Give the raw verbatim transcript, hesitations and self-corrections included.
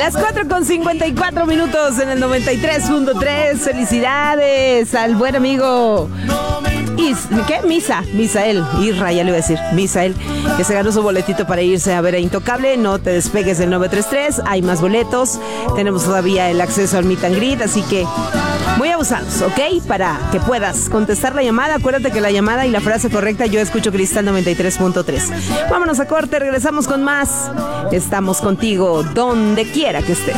Las cuatro con cincuenta y cuatro minutos en el noventa y tres punto tres. Felicidades al buen amigo Is, ¿qué? Misa, Misael, Irra, ya le iba a decir, Misael, que se ganó su boletito para irse a ver a Intocable. No te despegues del nueve tres tres, hay más boletos, tenemos todavía el acceso al meet and greet, así que muy abusados, ¿ok? Para que puedas contestar la llamada. Acuérdate que la llamada y la frase correcta, yo escucho Cristal noventa y tres punto tres. Vámonos a corte, regresamos con más. Estamos contigo donde quiera que estés.